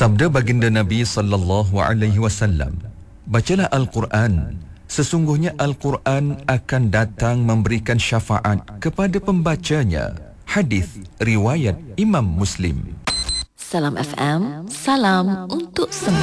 Sabda baginda Nabi sallallahu alaihi wasallam, bacalah Al-Quran. Sesungguhnya Al-Quran akan datang memberikan syafaat kepada pembacanya. Hadis riwayat Imam Muslim. Salam FM, salam untuk semua.